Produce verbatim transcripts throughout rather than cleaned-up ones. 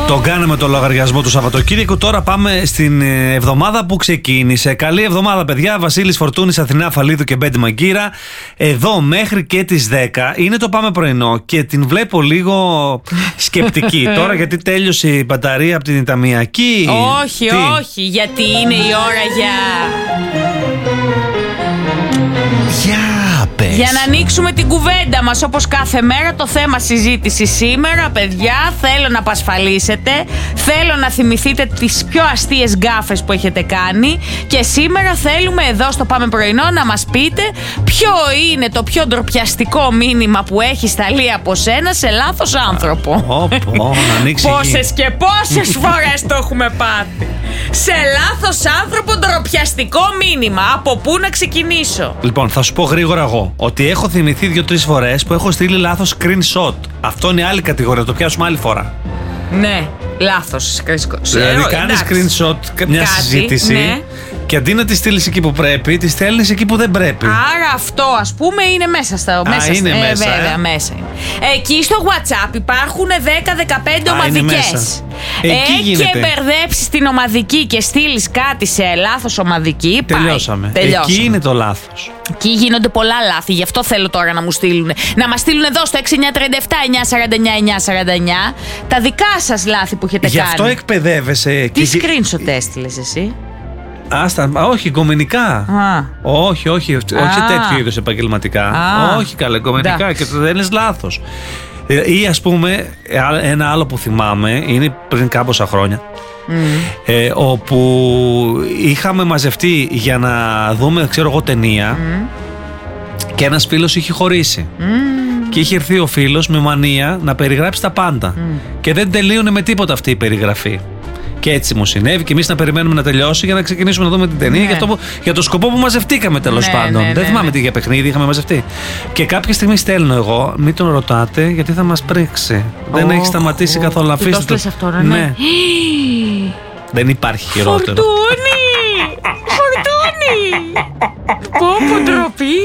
Το κάναμε το λογαριασμό του Σαββατοκύριακου. Τώρα πάμε στην εβδομάδα που ξεκίνησε. Καλή εβδομάδα, παιδιά. Βασίλης Φορτούνης, Αθηνά Φαλίδου και Μπέντι Μαγκύρα. Εδώ μέχρι και τις δέκα είναι το Πάμε Πρωινό και την βλέπω λίγο σκεπτική. Τώρα γιατί τέλειωσε η μπαταρία από την ταμιακή. Όχι, Τι? όχι, γιατί είναι η ώρα για... Για πες. Για να ανοίξουμε την κουβέντα μας όπως κάθε μέρα. Το θέμα συζήτηση σήμερα, παιδιά, θέλω να απασφαλίσετε. Θέλω να θυμηθείτε τις πιο αστείες γκάφες που έχετε κάνει. Και σήμερα θέλουμε εδώ στο Πάμε Πρωινό να μας πείτε ποιο είναι το πιο ντροπιαστικό μήνυμα που έχει σταλεί από σένα σε λάθος άνθρωπο. Όπο, να ανοίξει. Πόσες και πόσες φορές το έχουμε πάθει. Σε λάθος άνθρωπο ντροπιαστικό μήνυμα. Από πού να ξεκινήσω? Λοιπόν, θα σου πω γρήγορα εγώ ότι έχω θυμηθεί δύο-τρεις φορές που έχω στείλει λάθος screenshot. Αυτό είναι άλλη κατηγορία, το πιάσουμε άλλη φορά. Ναι, λάθος. Δηλαδή κάνεις screenshot μια Κάτι, συζήτηση, ναι, και αντί να τη στείλεις εκεί που πρέπει, τη στέλνεις εκεί που δεν πρέπει. Άρα αυτό, ας πούμε, είναι μέσα στα. Α, μέσα είναι στα, μέσα, ε, βέβαια, ε. μέσα είναι. Εκεί στο WhatsApp υπάρχουν δέκα δεκαπέντε ομαδικές. Έχει και μπερδέψεις την ομαδική και στείλεις κάτι σε λάθος ομαδική. Τελειώσαμε. Πάει. Τελειώσαμε. Εκεί είναι το λάθος. Εκεί γίνονται πολλά λάθη. Γι' αυτό θέλω τώρα να μου στείλουν. Να μας στείλουν εδώ στο έξι εννιά τρία επτά εννιά σαράντα εννιά εννιά σαράντα εννιά τα δικά σας λάθη που έχετε Γι' κάνει. αυτό εκπαιδεύεσαι. Τι και... screenshot έστειλες εσύ? Άστα, όχι, γκομενικά. Α. Όχι, όχι, όχι Α. τέτοιο είδους επαγγελματικά. Α. Όχι, καλά, γκομενικά. Εντάξει. Και το δεν λες λάθος. Ή ας πούμε, ένα άλλο που θυμάμαι είναι πριν κάμποσα χρόνια. Mm. Ε, όπου είχαμε μαζευτεί για να δούμε, ξέρω εγώ, ταινία. Mm. Και ένας φίλος είχε χωρίσει. Mm. Και είχε έρθει ο φίλος με μανία να περιγράψει τα πάντα. Mm. Και δεν τελείωνε με τίποτα αυτή η περιγραφή. Και έτσι μου συνέβη και εμείς να περιμένουμε να τελειώσει για να ξεκινήσουμε να δούμε την ταινία, ναι, για, το, για το σκοπό που μαζευτήκαμε τέλος, ναι, πάντων. Ναι, ναι, δεν θυμάμαι, ναι, τι για παιχνίδι είχαμε μαζευτεί. Και κάποια στιγμή στέλνω εγώ, μην τον ρωτάτε γιατί θα μας πρίξει. Oh, δεν έχει σταματήσει oh, καθόλου. Αφήστε το. Το αυτό, ναι. Ναι. Δεν υπάρχει χειρότερο. Φορτούνη! Φορτούνη! Πω πω, ντροπή!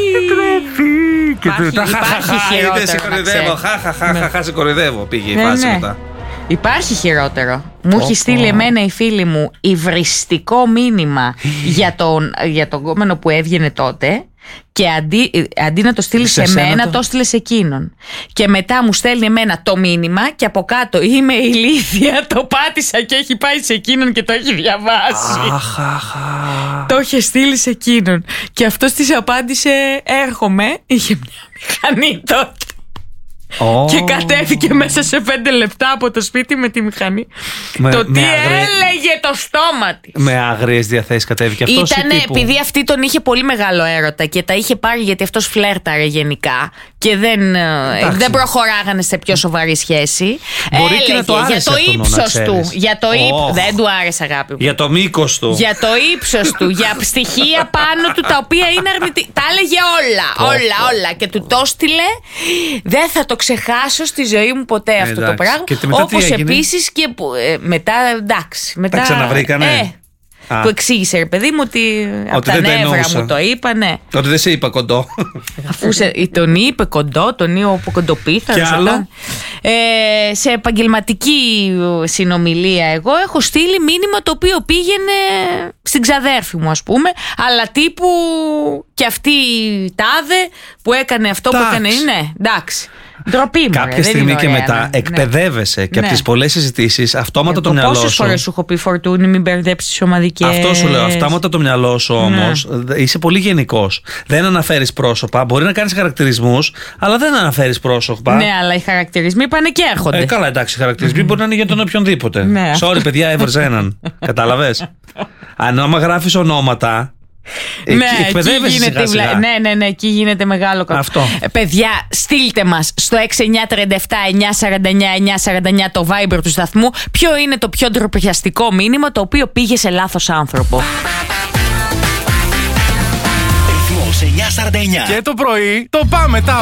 Ντροπή! Υπάρχει χειρότερο. Σε κοροϊδεύω. Χαχαχαχαχα, σε κοροϊδεύω. Πήγε η φάση μετά. Υπάρχει χειρότερο. Μου έχει στείλει εμένα η φίλη μου υβριστικό μήνυμα για τον, για τον κόμενο που έβγαινε τότε. Και αντί, αντί να το στείλει σε, σε μένα, το... το στείλε σε εκείνον. Και μετά μου στέλνει εμένα το μήνυμα και από κάτω είμαι ηλίθια, το πάτησα και έχει πάει σε εκείνον και το έχει διαβάσει. Αχαχα. Το είχε στείλει σε εκείνον. Και αυτός της απάντησε, έρχομαι. Είχε μια μηχανή τότε. Oh. Και κατέβηκε μέσα σε πέντε λεπτά από το σπίτι με τη μηχανή. Με, το τι αγρι... έλεγε το στόμα της. Με άγριες διαθέσεις κατέβηκε αυτός. Ήτανε επειδή αυτή τον είχε πολύ μεγάλο έρωτα και τα είχε πάρει γιατί αυτός φλέρταρε γενικά και δεν, δεν προχωράγανε σε πιο σοβαρή σχέση. Μπορεί έλεγε και να το άρεσε για το ύψος του, για το ύψ... oh. Δεν του άρεσε, αγάπη μου. Για το μήκος του. Για το ύψος του, για στοιχεία πάνω του τα οποία είναι αρνητικά. Τα έλεγε όλα, όλα, όλα. Και του το στείλε. Δεν θα το ξεχάσω στη ζωή μου ποτέ αυτό, εντάξει, το πράγμα. Όπως επίσης και που, ε, μετά, εντάξει. Μετά, τα ξαναβρήκανε. Ε, που εξήγησε, ρε παιδί μου, ότι από τα νεύρα μου το είπα, ναι. Ότι δεν σε είπα κοντό. Αφού σε, τον είπε κοντό, τον είπε από κοντοπίθαρο. Και άλλο. Ε, σε επαγγελματική συνομιλία εγώ έχω στείλει μήνυμα το οποίο πήγαινε στην ξαδέρφη μου, ας πούμε, αλλά τύπου και αυτή η τάδε που έκανε αυτό, εντάξει, που έκανε, ναι, εντάξει. Ντροπή μου. Κάποια ρε, στιγμή και ωραία, μετά, ναι, εκπαιδεύεσαι, ναι, και, ναι, από τις πολλές συζητήσεις αυτόματα ε, το μυαλό σου. Πόσες φορές σου έχω πει, Φορτούνη, μην μπερδέψεις τις ομαδικές. Αυτό σου λέω. Αυτόματα το μυαλό σου όμως, ναι, είσαι πολύ γενικός. Δεν αναφέρεις πρόσωπα. Μπορεί να κάνεις χαρακτηρισμούς, αλλά δεν αναφέρεις πρόσωπα. Ναι, αλλά οι χαρακτηρισμοί πάνε και έρχονται. Ε, καλά, εντάξει, οι χαρακτηρισμοί μπορεί να είναι για τον οποιονδήποτε. Ναι. Sorry, παιδιά, έβρεζα έναν. Κατάλαβες. Αν άμα γράφεις ονόματα. Ναι, εκεί γίνεται, βλα... ναι, ναι, ναι, εκεί γίνεται μεγάλο κακό. Ε, παιδιά, στείλτε μας στο έξι εννιά τρία επτά εννιά σαράντα εννιά εννιά σαράντα εννιά το Viber του σταθμού ποιο είναι το πιο ντροπιαστικό μήνυμα το οποίο πήγε σε λάθος άνθρωπο. Και το πρωί το πάμε τα